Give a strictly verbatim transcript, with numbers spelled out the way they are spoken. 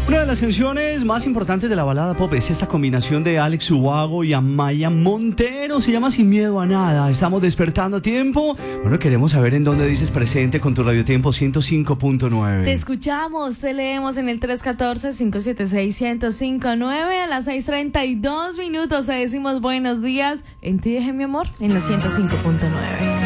Una de las canciones más importantes de la balada pop es esta combinación de Alex Ubago y Amaya Montero. Se llama Sin Miedo a Nada. Estamos despertando a tiempo. Bueno, queremos saber en dónde dices presente con tu radiotiempo ciento cinco punto nueve. Te escuchamos, te leemos en el tres uno cuatro, cinco siete seis, uno cero cinco nueve. A las seis treinta y dos minutos te decimos buenos días. En ti dejé mi amor en los ciento cinco punto nueve.